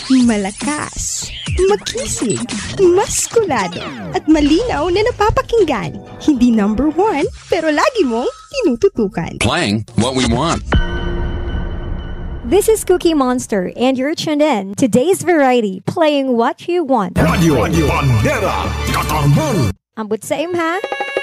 Malakas, makisig, maskulado, at malinaw na napapakinggan. Hindi number one, pero lagi mong tinututukan. Playing what we want. This is Cookie Monster, and you're tuned in to Today's Variety, playing what you want. Radio Bandera Katarman. Ambot sa imha.